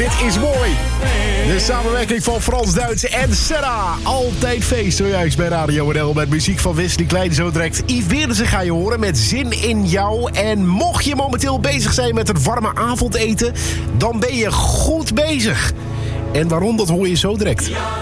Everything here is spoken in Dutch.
Dit is mooi. De samenwerking van Frans Duits en Serra. Altijd feest zojuist bij Radio NL met muziek van Wesley Klein. Zo direct Yves Weerdense ga je horen met Zin in Jou. En mocht je momenteel bezig zijn met het warme avondeten, dan ben je goed bezig. En waarom, dat hoor je zo direct.